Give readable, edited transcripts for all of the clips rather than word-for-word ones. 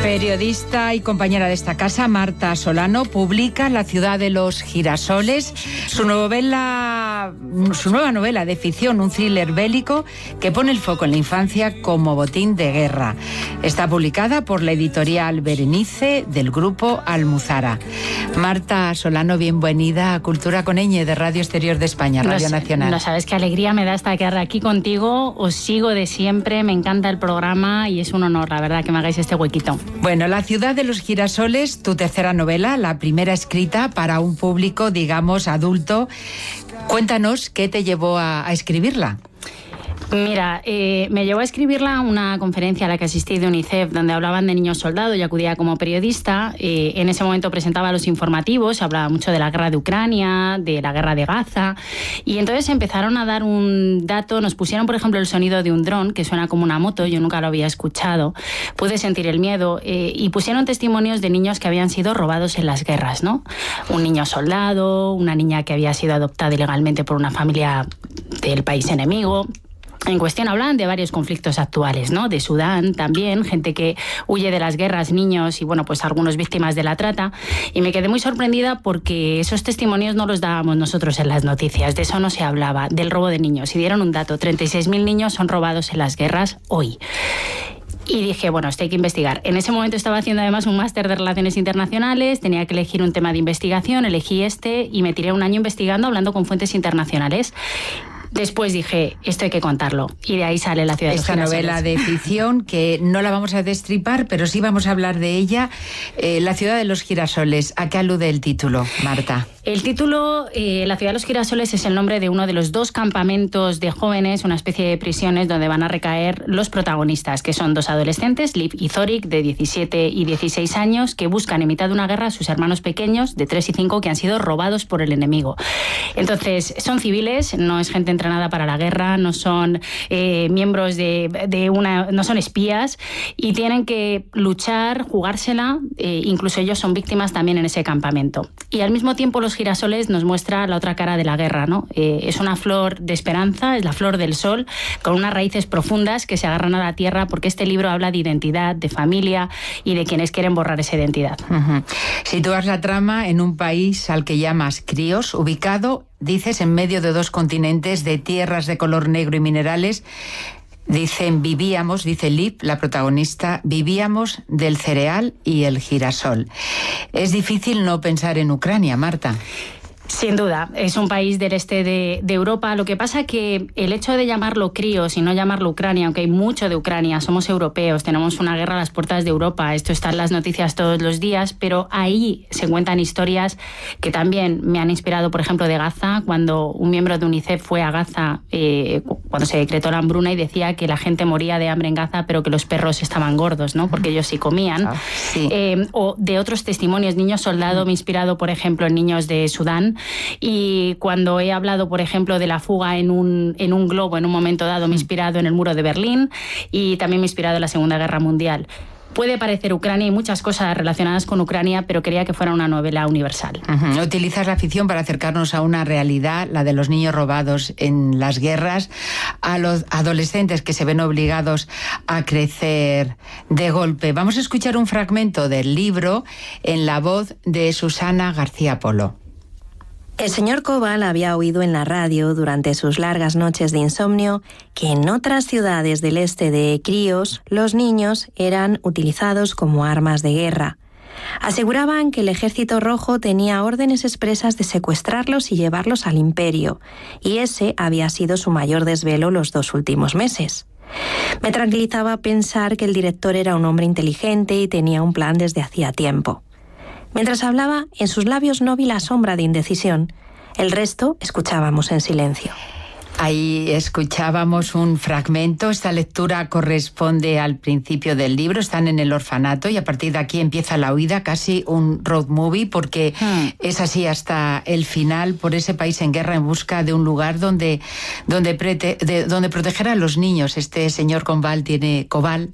Periodista y compañera de esta casa, Marta Solano, publica La ciudad de los girasoles, su nueva novela de ficción, un thriller bélico que pone el foco en la infancia como botín de guerra. Está publicada por la editorial Berenice del grupo Almuzara. Marta Solano, bienvenida a Cultura con Ñ de Radio Exterior de España, Radio Nacional. No sabes qué alegría me da estar aquí contigo, os sigo de siempre, me encanta el programa y es un honor, la verdad, que me hagáis este huequito. Bueno, La ciudad de los girasoles, tu tercera novela, la primera escrita para un público, digamos, adulto. Cuéntanos qué te llevó a escribirla. Mira, me llevó a escribirla a una conferencia a la que asistí de UNICEF, donde hablaban de niños soldados. Yo acudía como periodista. En ese momento presentaba los informativos, hablaba mucho de la guerra de Ucrania, de la guerra de Gaza. Y entonces empezaron a dar un dato. Nos pusieron, por ejemplo, el sonido de un dron, que suena como una moto. Yo nunca lo había escuchado. Pude sentir el miedo. Y pusieron testimonios de niños que habían sido robados en las guerras, ¿no? Un niño soldado, una niña que había sido adoptada ilegalmente por una familia del país enemigo. En cuestión hablan de varios conflictos actuales, ¿no? De Sudán también, gente que huye de las guerras, niños y, bueno, pues algunos víctimas de la trata. Y me quedé muy sorprendida porque esos testimonios no los dábamos nosotros en las noticias, de eso no se hablaba, del robo de niños. Y dieron un dato, 36.000 niños son robados en las guerras hoy. Y dije, bueno, esto hay que investigar. En ese momento estaba haciendo además un máster de Relaciones Internacionales, tenía que elegir un tema de investigación, elegí este y me tiré un año investigando, hablando con fuentes internacionales. Después dije, esto hay que contarlo. Y de ahí sale La ciudad de los girasoles. Esta novela de ficción, que no la vamos a destripar, pero sí vamos a hablar de ella. La ciudad de los girasoles. ¿A qué alude el título, Marta? El título, La ciudad de los girasoles, es el nombre de uno de los dos campamentos de jóvenes, una especie de prisiones donde van a recaer los protagonistas, que son dos adolescentes, Liv y Zorik, de 17 y 16 años, que buscan en mitad de una guerra a sus hermanos pequeños, de 3 y 5, que han sido robados por el enemigo. Entonces, son civiles, no es gente entrenada para la guerra, no son miembros no son espías, y tienen que luchar, jugársela, incluso ellos son víctimas también en ese campamento. Y al mismo tiempo Los girasoles nos muestra la otra cara de la guerra, ¿no? Es una flor de esperanza, es la flor del sol, con unas raíces profundas que se agarran a la tierra, porque este libro habla de identidad, de familia y de quienes quieren borrar esa identidad. Sitúas la trama en un país al que llamas Críos, ubicado, dices, en medio de dos continentes, de tierras de color negro y minerales. Dice Liv, la protagonista, vivíamos del cereal y el girasol. Es difícil no pensar en Ucrania, Marta. Sin duda, es un país del este de Europa. Lo que pasa que el hecho de llamarlo Críos y no llamarlo Ucrania, aunque hay mucho de Ucrania, somos europeos, tenemos una guerra a las puertas de Europa, esto está en las noticias todos los días, pero ahí se cuentan historias que también me han inspirado, por ejemplo, de Gaza, cuando un miembro de UNICEF fue a Gaza, cuando se decretó la hambruna, y decía que la gente moría de hambre en Gaza, pero que los perros estaban gordos, ¿no? Porque ellos sí comían. Sí. O de otros testimonios, niños soldado, me he inspirado, por ejemplo, en niños de Sudán. Y cuando he hablado, por ejemplo, de la fuga en un globo en un momento dado, me he inspirado en el muro de Berlín y también me he inspirado en la Segunda Guerra Mundial. Puede parecer Ucrania y muchas cosas relacionadas con Ucrania, pero quería que fuera una novela universal. Utilizas la ficción para acercarnos a una realidad, la de los niños robados en las guerras, a los adolescentes que se ven obligados a crecer de golpe. Vamos a escuchar un fragmento del libro en la voz de Susana García Polo. El señor Koval había oído en la radio durante sus largas noches de insomnio que en otras ciudades del este de Críos los niños eran utilizados como armas de guerra. Aseguraban que el Ejército Rojo tenía órdenes expresas de secuestrarlos y llevarlos al Imperio, y ese había sido su mayor desvelo los 2 últimos meses. Me tranquilizaba pensar que el director era un hombre inteligente y tenía un plan desde hacía tiempo. Mientras hablaba, en sus labios no vi la sombra de indecisión. El resto escuchábamos en silencio. Ahí escuchábamos un fragmento. Esta lectura corresponde al principio del libro. Están en el orfanato y a partir de aquí empieza la huida, casi un road movie, porque es así hasta el final, por ese país en guerra en busca de un lugar donde proteger a los niños. Este señor Koval tiene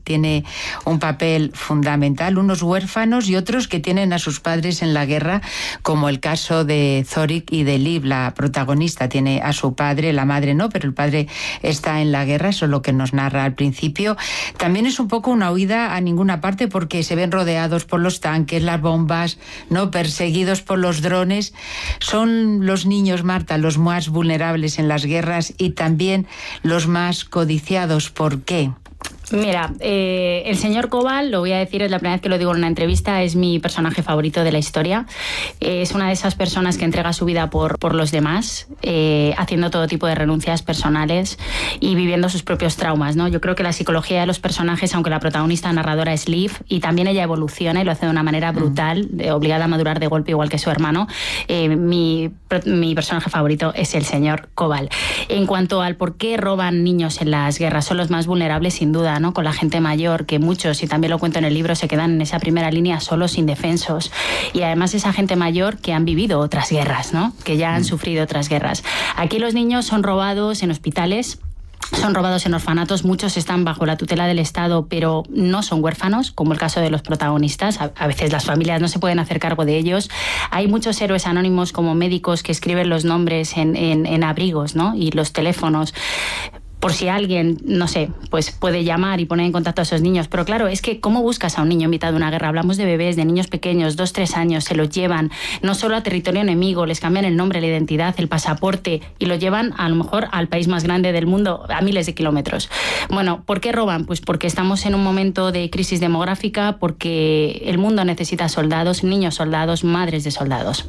un papel fundamental, unos huérfanos y otros que tienen a sus padres en la guerra, como el caso de Zorik y de Liv, la protagonista. Tiene a su padre, la madre madre, ¿no? Pero el padre está en la guerra, eso es lo que nos narra al principio. También es un poco una huida a ninguna parte porque se ven rodeados por los tanques, las bombas, ¿no? Perseguidos por los drones. Son los niños, Marta, los más vulnerables en las guerras y también los más codiciados. ¿Por qué? Mira, el señor Koval, lo voy a decir, es la primera vez que lo digo en una entrevista, es mi personaje favorito de la historia. Es una de esas personas que entrega su vida por los demás, haciendo todo tipo de renuncias personales y viviendo sus propios traumas, ¿no? Yo creo que la psicología de los personajes, aunque la protagonista narradora es Liv, y también ella evoluciona y lo hace de una manera brutal, obligada a madurar de golpe igual que su hermano, mi personaje favorito es el señor Koval. En cuanto al por qué roban niños en las guerras, son los más vulnerables sin duda, ¿no? Con la gente mayor, que muchos, y también lo cuento en el libro, se quedan en esa primera línea solos, indefensos. Y además esa gente mayor que han vivido otras guerras, ¿no? Que ya han sufrido otras guerras. Aquí los niños son robados en hospitales, son robados en orfanatos, muchos están bajo la tutela del Estado, pero no son huérfanos, como el caso de los protagonistas. A veces las familias no se pueden hacer cargo de ellos. Hay muchos héroes anónimos como médicos que escriben los nombres en abrigos, ¿no? Y los teléfonos, por si alguien, no sé, pues puede llamar y poner en contacto a esos niños. Pero claro, es que ¿cómo buscas a un niño en mitad de una guerra? Hablamos de bebés, de niños pequeños, 2, 3 años, se los llevan no solo a territorio enemigo, les cambian el nombre, la identidad, el pasaporte y lo llevan a lo mejor al país más grande del mundo, a miles de kilómetros. Bueno, ¿por qué roban? Pues porque estamos en un momento de crisis demográfica, porque el mundo necesita soldados, niños soldados, madres de soldados.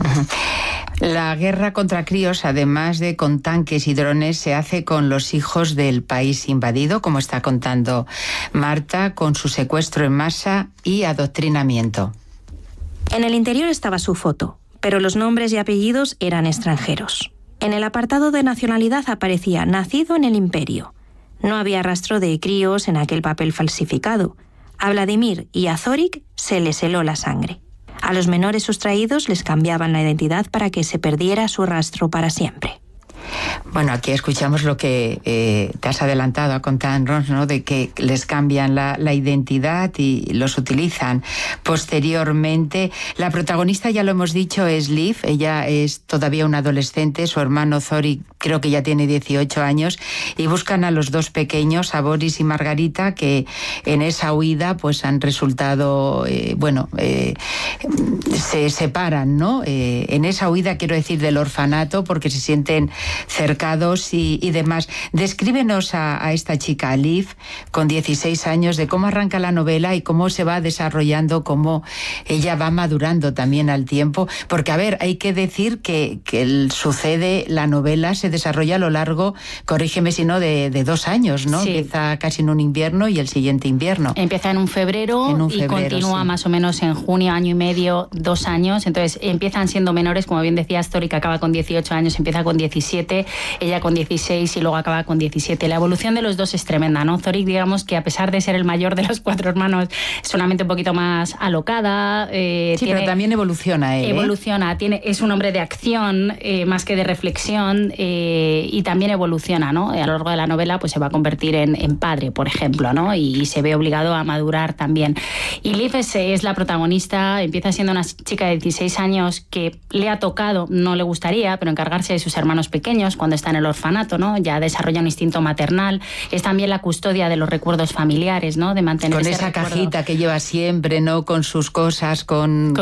La guerra contra críos, además de con tanques y drones, se hace con los hijos del país invadido, como está contando Marta, con su secuestro en masa y adoctrinamiento. En el interior estaba su foto, pero los nombres y apellidos eran extranjeros. En el apartado de nacionalidad aparecía nacido en el imperio. No había rastro de críos en aquel papel falsificado. A Vladimir y a Zorik se les heló la sangre. A los menores sustraídos les cambiaban la identidad para que se perdiera su rastro para siempre. Bueno, aquí escuchamos lo que te has adelantado a contar, Ron, ¿no? De que les cambian la identidad y los utilizan posteriormente. La protagonista, ya lo hemos dicho, es Liv. Ella es todavía una adolescente. Su hermano Zorik creo que ya tiene 18 años y buscan a los dos pequeños, a Boris y Margarita, que en esa huida pues han resultado, se separan, ¿no? En esa huida, quiero decir, del orfanato, porque se sienten cercados y demás. Descríbenos a esta chica, a Liv, con 16 años, de cómo arranca la novela y cómo se va desarrollando, cómo ella va madurando también al tiempo. Porque, a ver, hay que decir que sucede, la novela se desarrolla a lo largo, corrígeme si no, de 2 años, ¿no? Sí. Empieza casi en un invierno y el siguiente invierno. Empieza en un febrero y continúa sí, más o menos en junio, año y medio, 2 años. Entonces empiezan siendo menores, como bien decía Zorik, acaba con 18 años, empieza con 17, ella con 16 y luego acaba con 17. La evolución de los dos es tremenda, ¿no? Zorik, digamos que a pesar de ser el mayor de los 4 hermanos, es una mente un poquito más alocada. Sí, pero también evoluciona él. Evoluciona, es un hombre de acción más que de reflexión, y también evoluciona, ¿no? A lo largo de la novela pues se va a convertir en padre, por ejemplo, ¿no? Y se ve obligado a madurar también. Y Liv es la protagonista, empieza siendo una chica de 16 años que le ha tocado, no le gustaría, pero encargarse de sus hermanos pequeños cuando está en el orfanato, ¿no? Ya desarrolla un instinto maternal, es también la custodia de los recuerdos familiares, ¿no? De mantener con esa recuerdo, cajita que lleva siempre, ¿no? Con sus cosas, con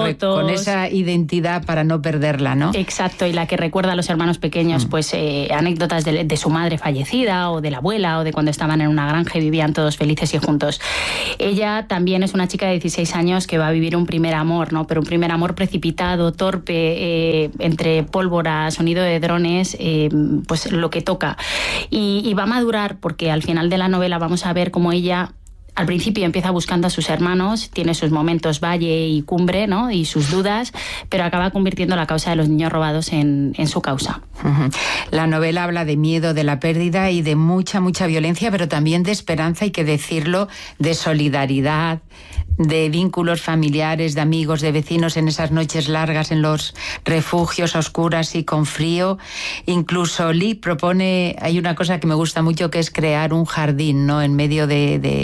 esa identidad para no perderla, ¿no? Exacto, y la que recuerda a los hermanos pequeños, pues anécdotas de su madre fallecida o de la abuela o de cuando estaban en una granja y vivían todos felices y juntos. Ella también es una chica de 16 años que va a vivir un primer amor, ¿no? Pero un primer amor precipitado, torpe, entre pólvora, sonido de drones, pues lo que toca. Y va a madurar porque al final de la novela vamos a ver cómo ella al principio empieza buscando a sus hermanos, tiene sus momentos valle y cumbre, ¿no? Y sus dudas, pero acaba convirtiendo la causa de los niños robados en su causa. La novela habla de miedo, de la pérdida y de mucha violencia, pero también de esperanza, hay que decirlo, de solidaridad, de vínculos familiares, de amigos, de vecinos en esas noches largas en los refugios a oscuras y con frío. Incluso Liv propone, hay una cosa que me gusta mucho, que es crear un jardín, ¿no? En medio de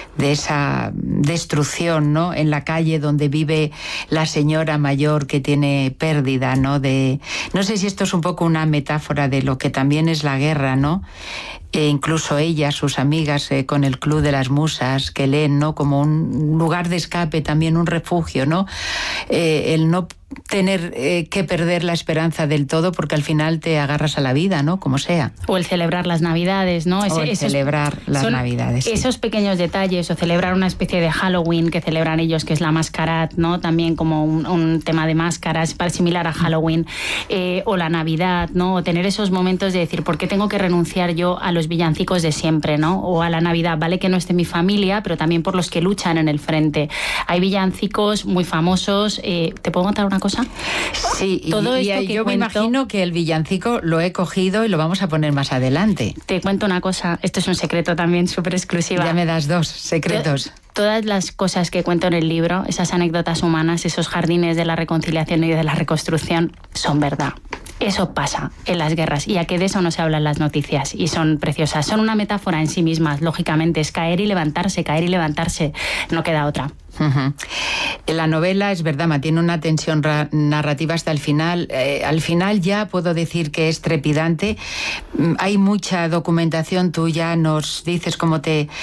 esa destrucción, ¿no? En la calle donde vive la señora mayor que tiene pérdida, ¿no? No sé si esto es un poco una metáfora de lo que también es la guerra, ¿no? Incluso ella, sus amigas con el Club de las Musas, que leen, ¿no? Como un lugar de escape, también un refugio, ¿no? El no tener que perder la esperanza del todo, porque al final te agarras a la vida, ¿no? Como sea. O el celebrar las Navidades, ¿no? Celebrar las Navidades. Esos pequeños detalles, o celebrar una especie de Halloween que celebran ellos, que es la mascarat, ¿no? También como un tema de máscaras similar a Halloween, o la Navidad, ¿no? O tener esos momentos de decir, ¿por qué tengo que renunciar yo a los villancicos de siempre, ¿no? O a la Navidad, vale que no esté mi familia, pero también por los que luchan en el frente. Hay villancicos muy famosos. ¿Te puedo contar una cosa? Sí, yo me imagino que el villancico lo he cogido y lo vamos a poner más adelante. Te cuento una cosa, esto es un secreto también súper exclusiva. Ya me das 2 secretos. Todas las cosas que cuento en el libro, esas anécdotas humanas, esos jardines de la reconciliación y de la reconstrucción, son verdad. Eso pasa en las guerras, y a que de eso no se habla en las noticias, y son preciosas. Son una metáfora en sí mismas, lógicamente, es caer y levantarse, no queda otra. Uh-huh. La novela, es verdad, mantiene una tensión narrativa hasta el final. Al final ya puedo decir que es trepidante. Hay mucha documentación. Tú ya nos dices cómo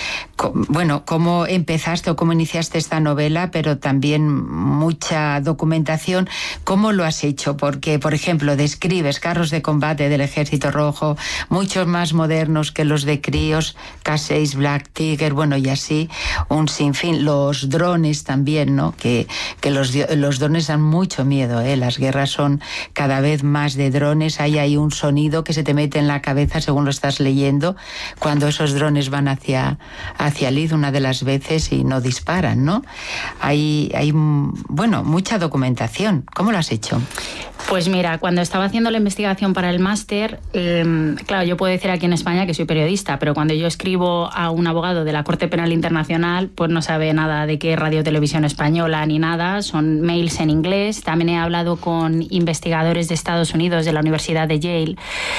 empezaste o cómo iniciaste esta novela, pero también mucha documentación. ¿Cómo lo has hecho? Porque, por ejemplo, describes carros de combate del Ejército Rojo, muchos más modernos que los de críos, K6, Black Tiger, y así, un sinfín. Los drones también, ¿no? Que los drones dan mucho miedo, ¿eh? Las guerras son cada vez más de drones. Hay un sonido que se te mete en la cabeza según lo estás leyendo, cuando esos drones van hacia Lid una de las veces y no disparan, ¿no? Hay mucha documentación. ¿Cómo lo has hecho? Pues mira, cuando estaba haciendo la investigación para el máster, claro, yo puedo decir aquí en España que soy periodista, pero cuando yo escribo a un abogado de la Corte Penal Internacional, pues no sabe nada de qué Radio Televisión Española ni nada, son mails en inglés. También he hablado con investigadores de Estados Unidos, de la Universidad de Yale,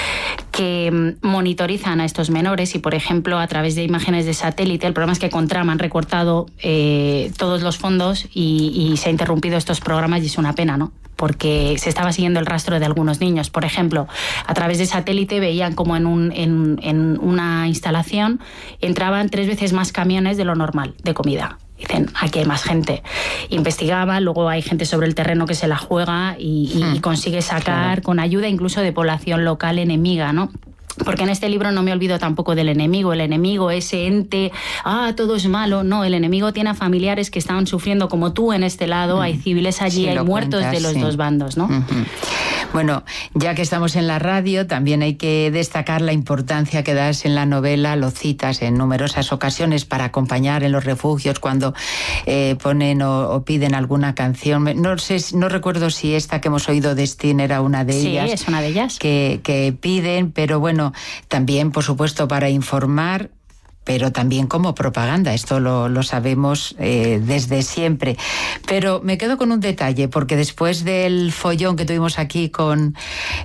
que monitorizan a estos menores y, por ejemplo, a través de imágenes de satélite, el problema es que con trama han recortado todos los fondos y se han interrumpido estos programas, y es una pena, ¿no? Porque se estaba siguiendo el rastro de algunos niños. Por ejemplo, a través de satélite veían como en una instalación entraban 3 veces más camiones de lo normal de comida. Dicen, aquí hay más gente. Investigaban, luego hay gente sobre el terreno que se la juega y consigue sacar, con ayuda incluso de población local enemiga, ¿no? Porque en este libro no me olvido tampoco del enemigo. El enemigo, ese ente, todo es malo. No, el enemigo tiene a familiares que estaban sufriendo como tú en este lado. Hay civiles allí, hay muertos de los dos bandos, ¿no? Bueno, ya que estamos en la radio, también hay que destacar la importancia que das en la novela. Lo citas en numerosas ocasiones para acompañar en los refugios cuando ponen o piden alguna canción. No recuerdo si esta que hemos oído de Sting era una de ellas. Sí, es una de ellas. Que piden, pero también, por supuesto, para informar, pero también como propaganda. Esto lo sabemos desde siempre. Pero me quedo con un detalle, porque después del follón que tuvimos aquí con,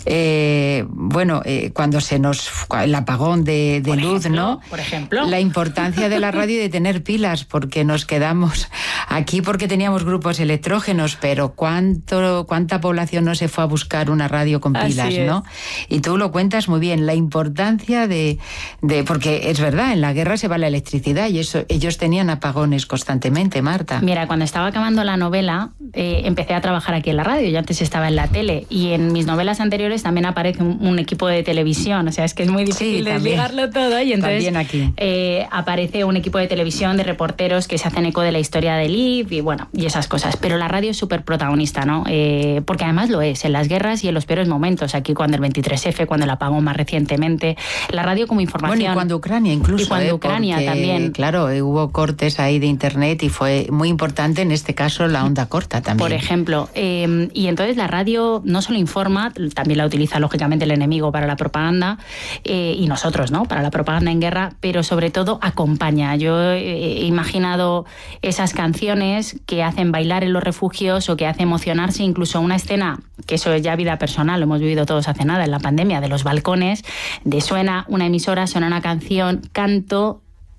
cuando el apagón de luz, ejemplo, ¿no? Por ejemplo. La importancia de la radio y de tener pilas, porque nos quedamos aquí porque teníamos grupos electrógenos, pero cuánta población no se fue a buscar una radio con pilas, ¿no? Y tú lo cuentas muy bien, la importancia de porque es verdad, en la guerra se va la electricidad y ellos tenían apagones constantemente, Marta. Mira, cuando estaba acabando la novela, empecé a trabajar aquí en la radio. Yo antes estaba en la tele, y en mis novelas anteriores también aparece un equipo de televisión. O sea, es que es muy difícil desligarlo todo. Y entonces también aquí aparece un equipo de televisión de reporteros que se hacen eco de la historia de Liv y esas cosas. Pero la radio es súper protagonista, ¿no? Porque además lo es en las guerras y en los peores momentos. Aquí cuando el 23F, cuando el apagón más recientemente. La radio como información. Bueno, y cuando Ucrania incluso. Y cuando Ucrania porque, también. Claro, hubo cortes ahí de internet y fue muy importante en este caso la onda corta también. Por ejemplo. Y entonces la radio no solo informa, también la utiliza lógicamente el enemigo para la propaganda, y nosotros, ¿no? Para la propaganda en guerra, pero sobre todo acompaña. Yo he imaginado esas canciones que hacen bailar en los refugios o que hacen emocionarse, incluso una escena, que eso es ya vida personal, lo hemos vivido todos hace nada en la pandemia, de los balcones, suena una emisora, suena una canción, canto,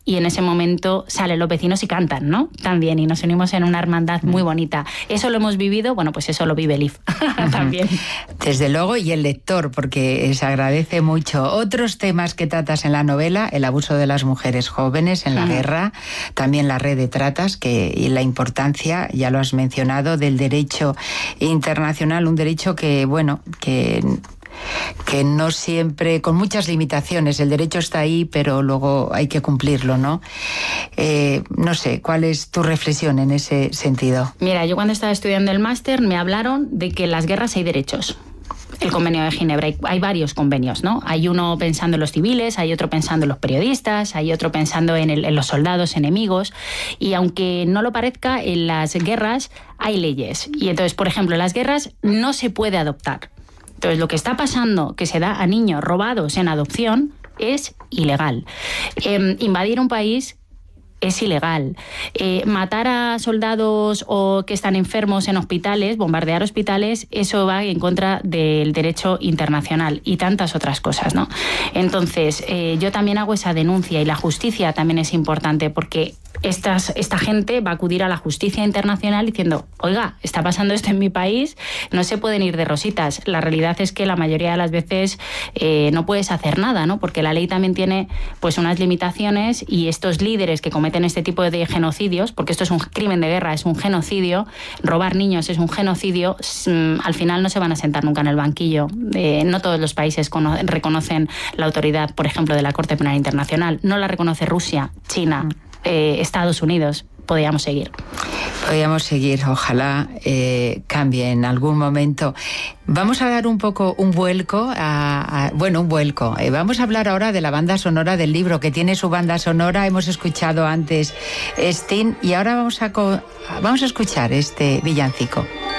y en ese momento salen los vecinos y cantan, ¿no? También, y nos unimos en una hermandad muy bonita. Eso lo hemos vivido, bueno, pues eso lo vive el IF también. Desde luego, y el lector, porque se agradece mucho. Otros temas que tratas en la novela: el abuso de las mujeres jóvenes en la guerra, también la red de tratas, y la importancia, ya lo has mencionado, del derecho internacional, un derecho que, bueno, que no siempre, con muchas limitaciones. El derecho está ahí, pero luego hay que cumplirlo, ¿no? No sé, ¿cuál es tu reflexión en ese sentido? Mira, yo cuando estaba estudiando el máster me hablaron de que en las guerras hay derechos. El convenio de Ginebra, hay varios convenios, ¿no? Hay uno pensando en los civiles, hay otro pensando en los periodistas, hay otro pensando en los soldados enemigos, y aunque no lo parezca, en las guerras hay leyes. Y entonces, por ejemplo, en las guerras no se puede adoptar. Entonces, lo que está pasando, que se da a niños robados en adopción, es ilegal. Invadir un país es ilegal. Matar a soldados o que están enfermos en hospitales, bombardear hospitales, eso va en contra del derecho internacional y tantas otras cosas, ¿no? Entonces, yo también hago esa denuncia, y la justicia también es importante, porque esta gente va a acudir a la justicia internacional diciendo: oiga, está pasando esto en mi país, no se pueden ir de rositas. La realidad es que la mayoría de las veces no puedes hacer nada, ¿no? Porque la ley también tiene, pues, unas limitaciones, y estos líderes que cometen este tipo de genocidios, porque esto es un crimen de guerra, es un genocidio, robar niños es un genocidio, al final no se van a sentar nunca en el banquillo. No todos los países reconocen la autoridad, por ejemplo, de la Corte Penal Internacional. No la reconoce Rusia, China, Estados Unidos. Podríamos seguir. Ojalá cambie en algún momento. Vamos a dar un poco un vuelco, vamos a hablar ahora de la banda sonora del libro, que tiene su banda sonora. Hemos escuchado antes Sting, y ahora vamos a escuchar este villancico.